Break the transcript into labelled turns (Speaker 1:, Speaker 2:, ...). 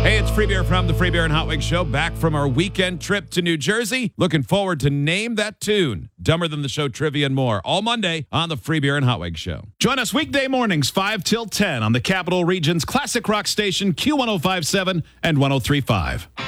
Speaker 1: Hey, it's Free Beer from the Free Beer and Hot Wings Show, back from our weekend trip to New Jersey. Looking forward to Name That Tune, Dumber Than the Show trivia and more, all Monday on the Free Beer and Hot Wings Show.
Speaker 2: Join us weekday mornings 5 till 10 on the Capital Region's classic rock station Q1057 and 1035.